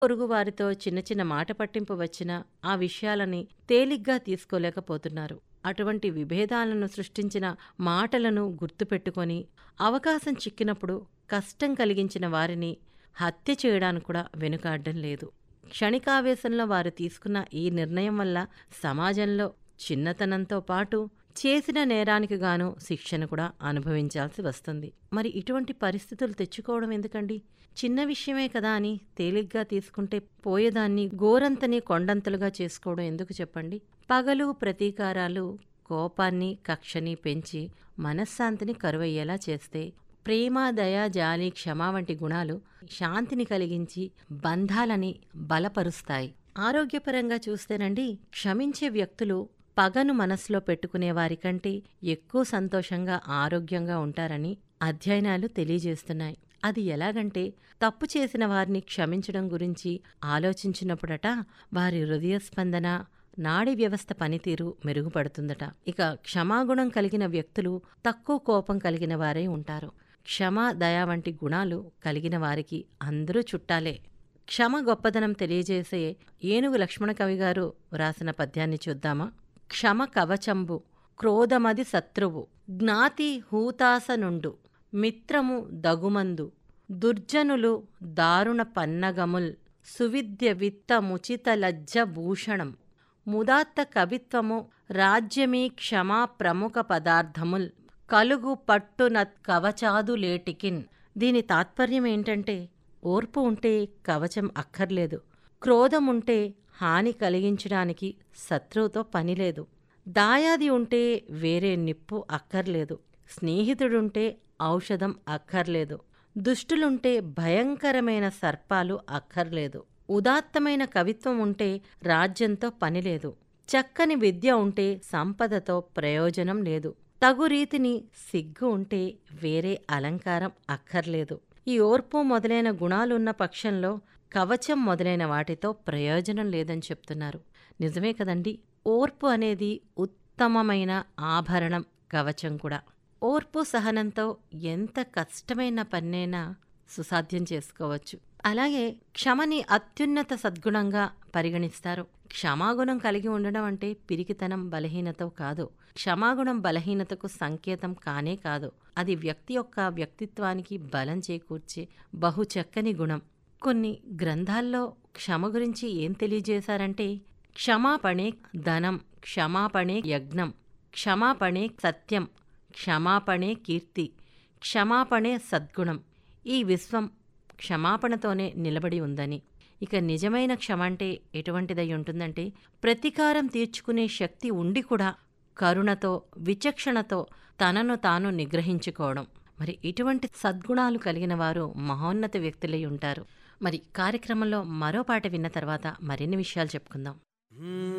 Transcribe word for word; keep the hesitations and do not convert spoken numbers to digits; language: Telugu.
పొరుగువారితో చిన్న చిన్న మాట పట్టింపు వచ్చినా ఆ విషయాలని తేలిగ్గా తీసుకోలేకపోతున్నారు. అటువంటి విభేదాలను సృష్టించిన మాటలను గుర్తుపెట్టుకొని అవకాశం చిక్కినప్పుడు కష్టం కలిగించిన వారిని హత్య చేయడానికి కూడా వెనుకాడడం లేదు. క్షణికావేశంలో వారు తీసుకున్న ఈ నిర్ణయం వల్ల సమాజంలో చిన్నతనంతో పాటు చేసిన నేరానికి గాను శిక్షను కూడా అనుభవించాల్సి వస్తుంది. మరి ఇటువంటి పరిస్థితులు తెచ్చుకోవడం ఎందుకండి? చిన్న విషయమే కదా అని తేలిగ్గా తీసుకుంటే పోయేదాన్ని గోరంతని కొండంతలుగా చేసుకోవడం ఎందుకు చెప్పండి? పగలు ప్రతీకారాలు కోపాన్ని కక్షని పెంచి మనశ్శాంతిని కరువయ్యేలా చేస్తే, ప్రేమ దయ జాలి క్షమ వంటి గుణాలు శాంతిని కలిగించి బంధాలని బలపరుస్తాయి. ఆరోగ్యపరంగా చూస్తేనండి, క్షమించే వ్యక్తులు పగను మనసులో పెట్టుకునే వారికంటే ఎక్కువ సంతోషంగా ఆరోగ్యంగా ఉంటారని అధ్యయనాలు తెలియజేస్తున్నాయి. అది ఎలాగంటే, తప్పు చేసిన వారిని క్షమించడం గురించి ఆలోచించినప్పుడట వారి హృదయ స్పందన నాడీ వ్యవస్థ పనితీరు మెరుగుపడుతుందట. ఇక క్షమాగుణం కలిగిన వ్యక్తులు తక్కువ కోపం కలిగిన వారై ఉంటారు. క్షమ దయ వంటి గుణాలు కలిగిన వారికి అందరూ చుట్టాలే. క్షమ గొప్పదనం తెలియజేసే ఏనుగు లక్ష్మణ కవి గారు వ్రాసిన పద్యాన్ని చూద్దామా? క్షమ కవచంబు క్రోధమది శత్రువు జ్ఞాతి హూతాసనుండు మిత్రము దగుమందు దుర్జనులు దారుణ పన్నగముల్ సువిద్య విత్త ముచిత లజ్జ భూషణం ముదాత్త కవిత్వము రాజ్యమీ క్షమా ప్రముఖ పదార్థముల్ కలుగు పట్టునత్ కవచాదులేటికిన్. దీని తాత్పర్యం ఏంటంటే, ఓర్పు ఉంటే కవచం అక్కర్లేదు, క్రోధముంటే హాని కలిగించడానికి శత్రువుతో పనిలేదు, దాయాది ఉంటే వేరే నిప్పు అక్కర్లేదు, స్నేహితుడుంటే ఔషధం అక్కర్లేదు, దుష్టులుంటే భయంకరమైన సర్పాలు అక్కర్లేదు, ఉదాత్తమైన కవిత్వం ఉంటే రాజ్యంతో పనిలేదు, చక్కని విద్య ఉంటే సంపదతో ప్రయోజనం లేదు, తగు రీతిని సిగ్గు ఉంటే వేరే అలంకారం అక్కర్లేదు. ఈ ఓర్పు మొదలైన గుణాలున్న పక్షంలో కవచం మొదలైన వాటితో ప్రయోజనం లేదని చెప్తున్నారు. నిజమే కదండి. ఓర్పు అనేది ఉత్తమమైన ఆభరణం, కవచం కూడా. ఓర్పు సహనంతో ఎంత కష్టమైన పన్నైనా సుసాధ్యం చేసుకోవచ్చు. అలాగే క్షమని అత్యున్నత సద్గుణంగా పరిగణిస్తారు. క్షమాగుణం కలిగి ఉండడం అంటే పిరికితనం బలహీనత కాదు. క్షమాగుణం బలహీనతకు సంకేతం కానే కాదు. అది వ్యక్తి యొక్క వ్యక్తిత్వానికి బలం చేకూర్చే బహు చక్కని గుణం. కొన్ని గ్రంథాల్లో క్షమ గురించి ఏం తెలియజేశారంటే, క్షమాపణే ధనం, క్షమాపణే యజ్ఞం, క్షమాపణే సత్యం, క్షమాపణే కీర్తి, క్షమాపణే సద్గుణం. ఈ విశ్వం క్షమాపణతోనే నిలబడి ఉందని. ఇక నిజమైన క్షమ అంటే ఎటువంటిదై ఉంటుందంటే, ప్రతీకారం తీర్చుకునే శక్తి ఉండి కూడా కరుణతో విచక్షణతో తనను తాను నిగ్రహించుకోవడం. మరి ఇటువంటి సద్గుణాలు కలిగిన వారు మహోన్నత వ్యక్తులై ఉంటారు. మరి కార్యక్రమంలో మరో పాట విన్న తర్వాత మరిన్ని విషయాలు చెప్పుకుందాం.